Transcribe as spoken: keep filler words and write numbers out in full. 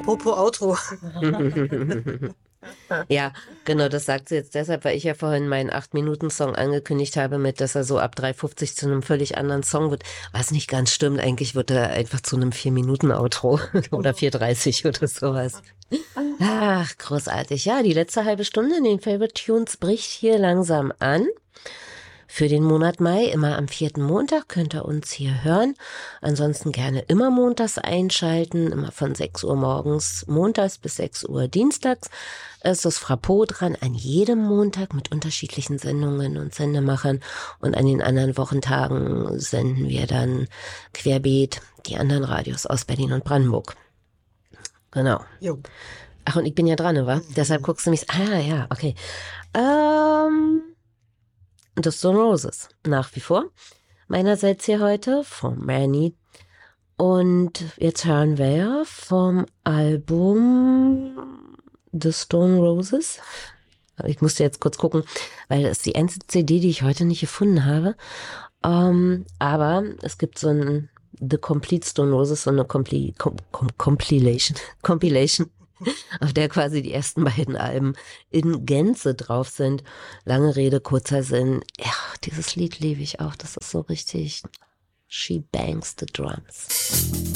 Apropos Outro. Ja, genau, das sagt sie jetzt deshalb, weil ich ja vorhin meinen acht minuten song angekündigt habe, mit, dass er so ab drei fünfzig zu einem völlig anderen Song wird. Was nicht ganz stimmt, eigentlich wird er einfach zu einem vier minuten outro oder vier dreißig oder sowas. Ach, großartig. Ja, die letzte halbe Stunde in den Favorite Tunes bricht hier langsam an. Für den Monat Mai, immer am vierten Montag, könnt ihr uns hier hören. Ansonsten gerne immer montags einschalten, immer von sechs Uhr morgens montags bis sechs Uhr dienstags. Es ist Frappot dran an jedem Montag mit unterschiedlichen Sendungen und Sendemachern. Und an den anderen Wochentagen senden wir dann querbeet die anderen Radios aus Berlin und Brandenburg. Genau. Jo. Ach, und ich bin ja dran, wa? Mhm. Deshalb guckst du mich... Ah, ja, okay. Ähm... The Stone Roses, nach wie vor. Meinerseits hier heute vom Manny. Und jetzt hören wir ja vom Album The Stone Roses. Ich musste jetzt kurz gucken, weil das ist die einzige C D, die ich heute nicht gefunden habe. Um, aber es gibt so ein The Complete Stone Roses, so eine Compli- Com- Com- Compilation, Compilation, auf der quasi die ersten beiden Alben in Gänze drauf sind. Lange Rede, kurzer Sinn. Ja, dieses Lied liebe ich auch. Das ist so richtig She Bangs the Drums.